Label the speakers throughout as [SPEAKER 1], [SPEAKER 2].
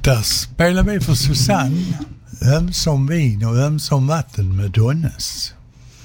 [SPEAKER 1] Där spelar vi för Susanne. Ömsom vin och ömsom vatten med Donnes.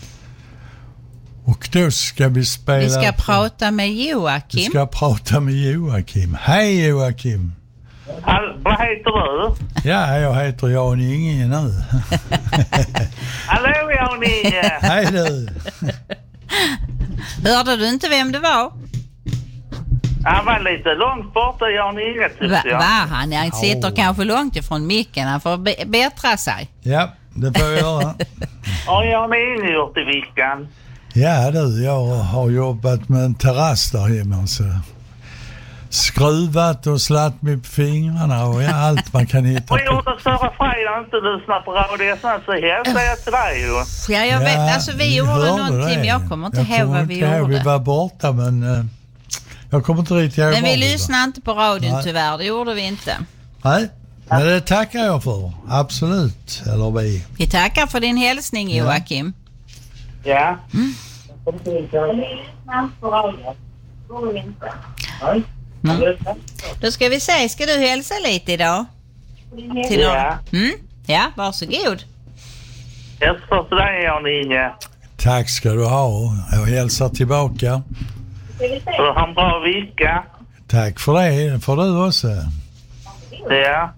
[SPEAKER 1] Och då ska vi spela...
[SPEAKER 2] Vi ska prata med Joakim.
[SPEAKER 1] Vi ska prata med Joakim. Hej Joakim.
[SPEAKER 3] Vad heter du?
[SPEAKER 1] Ja, jag heter Jan Inge nu.
[SPEAKER 3] Hallå Jan Inge.
[SPEAKER 1] Hej du.
[SPEAKER 2] Hörde du inte vem det var?
[SPEAKER 3] Han var lite långt borta, Jan Inge, tyckte jag.
[SPEAKER 2] Han sitter kanske långt ifrån micken. Han får bättra sig.
[SPEAKER 1] Ja, det får jag göra.
[SPEAKER 3] Har Jan Inge gjort i veckan?
[SPEAKER 1] Ja du, jag har jobbat med en terrass där hemma, så skruvat och slatt mig på fingrarna och allt man kan hitta.
[SPEAKER 3] Och gjorde förra fredagen inte lyssna på Radio SM, så hälsar jag till dig ju.
[SPEAKER 2] Ja, jag vet. Alltså vi gjorde någonting, men jag kommer inte ihåg vad vi gjorde.
[SPEAKER 1] Vi var borta, men jag kommer inte riktigt ihåg.
[SPEAKER 2] Men vi lyssnade inte på radion. Nej. Tyvärr, det gjorde vi inte.
[SPEAKER 1] Nej, men det tackar jag för. Absolut, eller vi.
[SPEAKER 2] Vi tackar för din hälsning, Joakim.
[SPEAKER 3] Ja.
[SPEAKER 2] Mm. Då ska vi se, ska du hälsa lite idag? Till
[SPEAKER 3] ja.
[SPEAKER 2] Ja, varsågod.
[SPEAKER 3] Hälsa till dig, Jan Inge.
[SPEAKER 1] Tack ska du ha. Jag hälsar tillbaka.
[SPEAKER 3] Du har en bra vecka.
[SPEAKER 1] Tack för det. Det får du också.
[SPEAKER 3] Ja.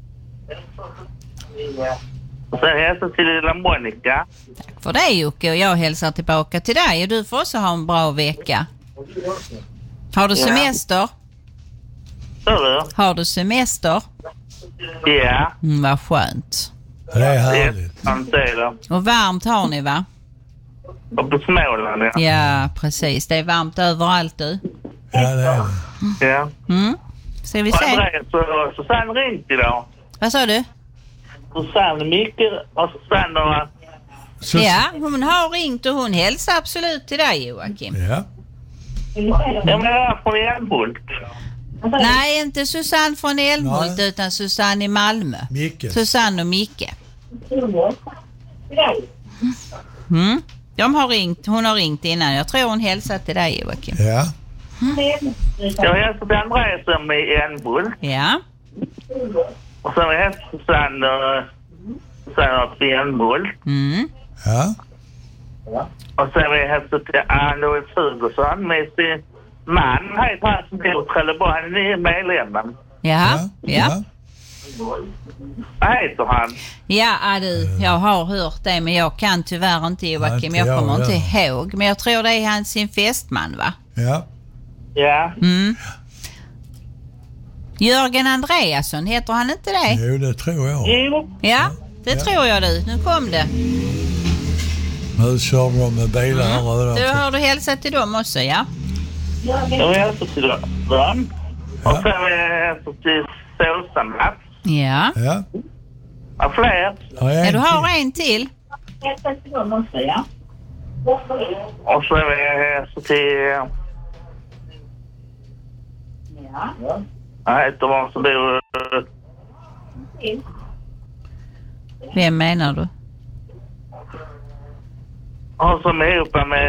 [SPEAKER 3] Och sen hälsar till lilla Monica.
[SPEAKER 2] Tack för det, Jocke. Och jag hälsar tillbaka till dig. Och du får också ha en bra vecka. Har du semester? Har du semester?
[SPEAKER 3] Ja.
[SPEAKER 2] Vad skönt.
[SPEAKER 1] Det är härligt.
[SPEAKER 2] Och varmt har ni, va?
[SPEAKER 3] Och på Småland, ja.
[SPEAKER 2] Ja, precis. Det är varmt överallt, du.
[SPEAKER 1] Ja, det är det.
[SPEAKER 3] Ja.
[SPEAKER 2] Ska vi se.
[SPEAKER 3] Andreas och Susanne ringt idag.
[SPEAKER 2] Vad sa du?
[SPEAKER 3] Susanne, Micke och Susanne och...
[SPEAKER 2] Ja, hon har ringt och hon hälsar absolut till dig, Joakim.
[SPEAKER 1] Ja.
[SPEAKER 3] Jag menar från Älmhult.
[SPEAKER 2] Nej, inte Susanne från Älmhult, utan Susanne i Malmö.
[SPEAKER 1] Micke.
[SPEAKER 2] Susanne och Micke. De har ringt, hon har ringt innan. Jag tror hon hälsar till dig, Joakim.
[SPEAKER 1] Ja.
[SPEAKER 3] Jag hälsar till Andreas som är i Älmhult.
[SPEAKER 2] Ja.
[SPEAKER 3] Och sen hälsar Susanne och Älmhult.
[SPEAKER 1] Ja.
[SPEAKER 3] Och sen vill jag hälsa till Alois Hugosson med sin man. Heter han som bor i Trelleborg. Han är medlemmen.
[SPEAKER 2] Ja.
[SPEAKER 3] Vad heter han?
[SPEAKER 2] Ja, du, jag har hört det, men jag kan tyvärr inte, Joakim. Jag kommer inte ihåg. Men jag tror det är sin fästman, va?
[SPEAKER 1] Ja.
[SPEAKER 3] Ja.
[SPEAKER 2] Jörgen Andreasson, heter han inte det?
[SPEAKER 1] Jo, det tror jag.
[SPEAKER 3] Jo.
[SPEAKER 2] Ja, det tror jag du. Nu kom det.
[SPEAKER 1] Nu kör de med bilar här.
[SPEAKER 2] Då har du hälsat till dem också, ja?
[SPEAKER 3] Jag hälsar till dem. Och sen vill jag hälsa till Såsamats.
[SPEAKER 2] Ja.
[SPEAKER 1] Ja.
[SPEAKER 3] Och fler.
[SPEAKER 2] Ja, du har en till.
[SPEAKER 3] Hälsa till dem också, ja. Och så vill jag hälsa till... Ja. Jag heter någon som bor...
[SPEAKER 2] Vem menar du?
[SPEAKER 3] Och som är ihop med